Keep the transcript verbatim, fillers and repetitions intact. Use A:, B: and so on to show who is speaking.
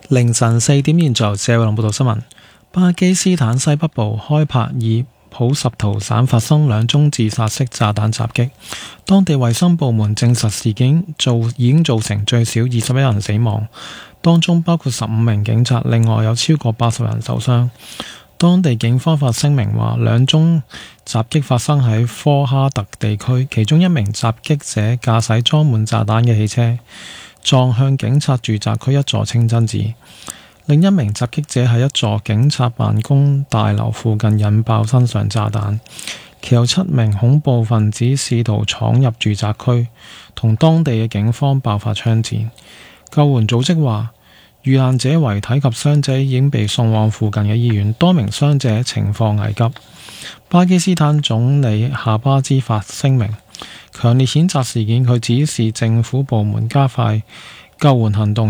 A: 凌晨四點現在，謝偉龍報道新聞。巴基斯坦西北部開帕爾普什圖省發生兩宗自殺式炸彈襲擊，當地衛生部門證實事件造已經造成最少二十一人死亡，當中包括十五名警察，另外有超過八十人受傷。當地警方發聲明話，兩宗襲擊發生喺科哈特地區，其中一名襲擊者駕駛裝滿炸彈嘅汽車撞向警察住宅區一座清真寺。另一名襲擊者喺一座警察辦公大樓附近引爆身上炸彈，其後七名恐怖分子試圖闖入住宅區，同當地嘅警方爆發槍戰。救援組織話，遇難者遺體及傷者已經被送往附近嘅醫院，多名傷者情況危急。巴基斯坦總理夏巴茲發聲明，強烈譴責事件，佢指示政府部門加快救援行動。